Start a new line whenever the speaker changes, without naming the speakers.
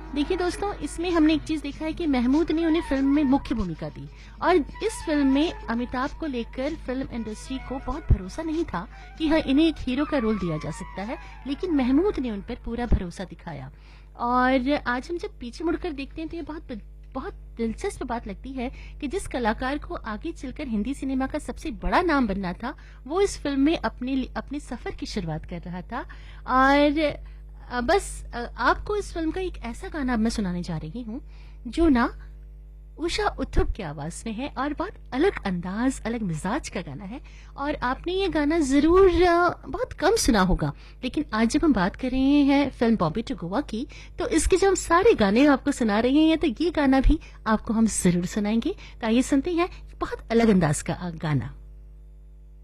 देखिए दोस्तों, इसमें हमने एक चीज देखा है कि महमूद ने उन्हें फिल्म में मुख्य भूमिका दी और इस फिल्म में अमिताभ को लेकर फिल्म इंडस्ट्री को बहुत भरोसा नहीं था कि हाँ, इन्हें एक हीरो का रोल दिया जा सकता है, लेकिन महमूद ने उन पर पूरा भरोसा दिखाया। और आज हम जब पीछे मुड़कर देखते हैं तो ये बहुत बहुत दिलचस्प बात लगती है कि जिस कलाकार को आगे चलकर हिंदी सिनेमा का सबसे बड़ा नाम बनना था, वो इस फिल्म में अपने सफर की शुरुआत कर रहा था। और आपको इस फिल्म का एक ऐसा गाना अब मैं सुनाने जा रही हूँ जो ना उषा उत्थुप की आवाज में है और बहुत अलग अंदाज, अलग मिजाज का गाना है। और आपने ये गाना जरूर बहुत कम सुना होगा, लेकिन आज जब हम बात कर रहे हैं फिल्म बॉम्बे टू गोवा की, तो इसके जब हम सारे गाने आपको सुना रहे हैं तो ये गाना भी आपको हम जरूर सुनाएंगे। तो आइए सुनते हैं बहुत अलग अंदाज का गाना।